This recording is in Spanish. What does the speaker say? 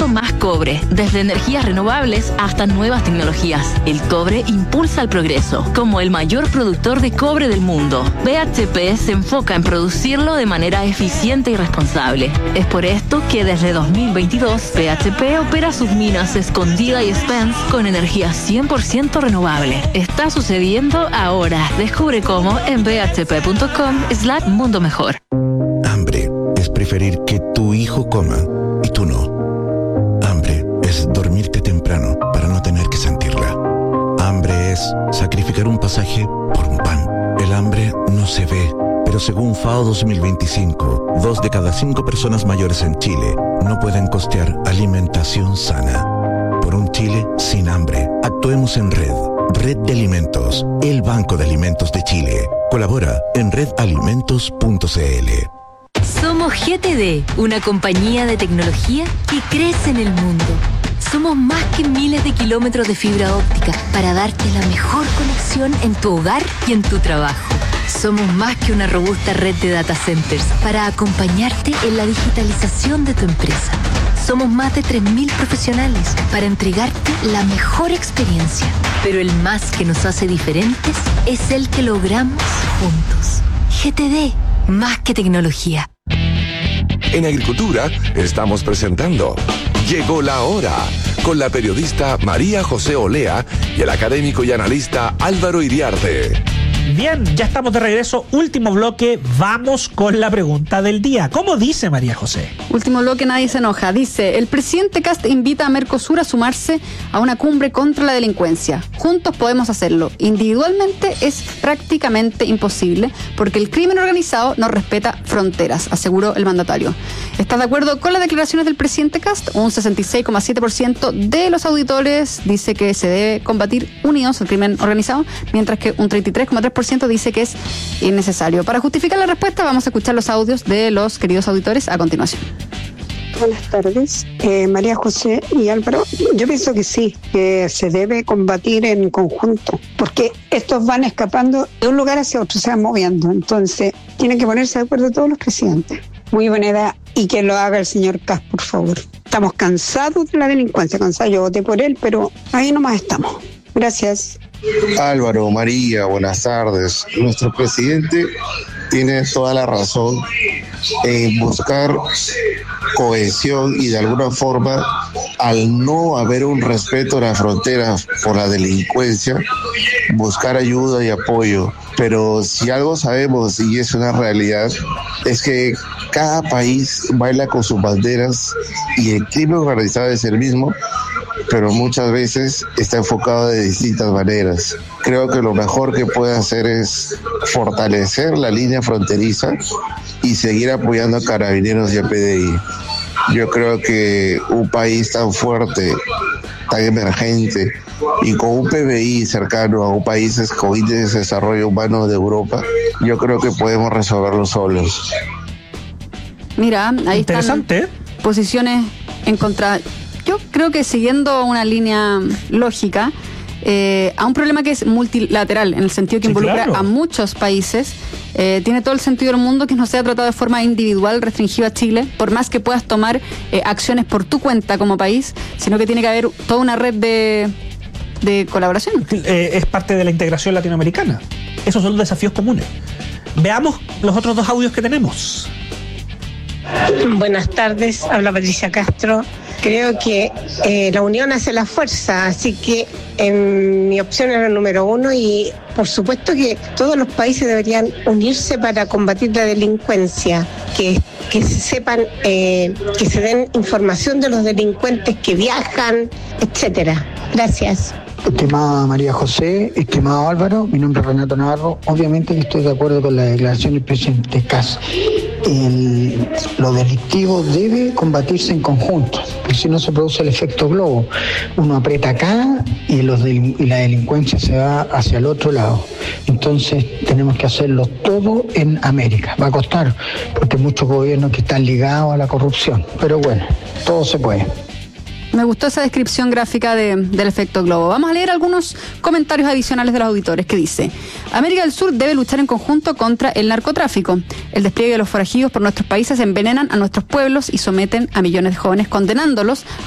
mucho más cobre, desde energías renovables hasta nuevas tecnologías. El cobre impulsa el progreso, como el mayor productor de cobre del mundo. BHP se enfoca en producirlo de manera eficiente y responsable. Es por esto que desde 2022, BHP opera sus minas Escondida y Spence con energía 100% renovable. Está sucediendo ahora. Descubre cómo en bhp.com/mundo mejor. Hambre es preferir que tu hijo coma y tú no. Hambre es dormirte temprano para no tener que sentirla. Hambre es sacrificar un pasaje por un pan. El hambre no se ve, pero según FAO 2025, 2 de cada 5 personas mayores en Chile no pueden costear alimentación sana. Por un Chile sin hambre, actuemos en red. Red de Alimentos, el Banco de Alimentos de Chile. Colabora en redalimentos.cl. Somos GTD, una compañía de tecnología que crece en el mundo. Somos más que miles de kilómetros de fibra óptica para darte la mejor conexión en tu hogar y en tu trabajo. Somos más que una robusta red de data centers para acompañarte en la digitalización de tu empresa. Somos más de 3.000 profesionales para entregarte la mejor experiencia. Pero el más que nos hace diferentes es el que logramos juntos. GTD, más que tecnología. En Agricultura estamos presentando Llegó la Hora, con la periodista María José Olea y el académico y analista Álvaro Iriarte. Bien, ya estamos de regreso. Último bloque, vamos con la pregunta del día. ¿Cómo dice María José? Último bloque, nadie se enoja. Dice, el presidente Kast invita a Mercosur a sumarse a una cumbre contra la delincuencia. Juntos podemos hacerlo. Individualmente es prácticamente imposible porque el crimen organizado no respeta fronteras, aseguró el mandatario. ¿Estás de acuerdo con las declaraciones del presidente Kast? Un 66,7% de los auditores dice que se debe combatir unidos el crimen organizado, mientras que un 33,3% dice que es innecesario. Para justificar la respuesta vamos a escuchar los audios de los queridos auditores a continuación. Buenas tardes, María José y Álvaro. Yo pienso que sí, que se debe combatir en conjunto, porque estos van escapando de un lugar hacia otro, se van moviendo. Entonces, tienen que ponerse de acuerdo todos los presidentes. Muy buena idea, y que lo haga el señor Kast, por favor. Estamos cansados de la delincuencia, yo voté por él, pero ahí nomás estamos. Gracias. Álvaro, María, buenas tardes. Nuestro presidente tiene toda la razón en buscar cohesión y de alguna forma, al no haber un respeto a las fronteras por la delincuencia, buscar ayuda y apoyo. Pero si algo sabemos y es una realidad, es que cada país baila con sus banderas y el crimen organizado es el mismo, pero muchas veces está enfocado de distintas maneras. Creo que lo mejor que puede hacer es fortalecer la línea fronteriza y seguir apoyando a Carabineros y a PDI. Yo creo que un país tan fuerte, tan emergente y con un PBI cercano a un país con índice de desarrollo humano de Europa, yo creo que podemos resolverlo solos. Mira, ahí interesante. Están posiciones en contra. Yo creo que siguiendo una línea lógica, a un problema que es multilateral, en el sentido que involucra a muchos países, tiene todo el sentido del mundo que no sea tratado de forma individual, restringido a Chile, por más que puedas tomar acciones por tu cuenta como país, sino que tiene que haber toda una red de colaboración. Es parte de la integración latinoamericana. Esos son los desafíos comunes. Veamos los otros dos audios que tenemos. Buenas tardes, habla Patricia Castro. Creo que la unión hace la fuerza, así que mi opción era el número 1 y por supuesto que todos los países deberían unirse para combatir la delincuencia, que se sepan, que se den información de los delincuentes que viajan, etcétera. Gracias. Estimada María José, estimado Álvaro, mi nombre es Renato Navarro. Obviamente que estoy de acuerdo con la declaración del presidente Kast. Lo delictivo debe combatirse en conjunto, porque si no se produce el efecto globo. Uno aprieta acá y la delincuencia se va hacia el otro lado. Entonces tenemos que hacerlo todo en América. Va a costar, porque hay muchos gobiernos que están ligados a la corrupción, pero bueno, todo se puede. Me gustó esa descripción gráfica del efecto globo. Vamos a leer algunos comentarios adicionales de los auditores que dice: América del Sur debe luchar en conjunto contra el narcotráfico. El despliegue de los forajidos por nuestros países envenenan a nuestros pueblos y someten a millones de jóvenes, condenándolos